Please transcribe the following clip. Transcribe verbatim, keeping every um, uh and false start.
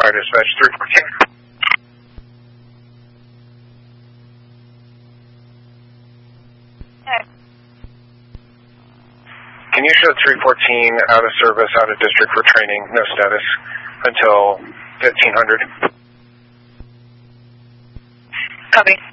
Fire Dispatch three fourteen. Okay. Can you show three fourteen out of service, out of district for training, no status, until fifteen hundred? Copy.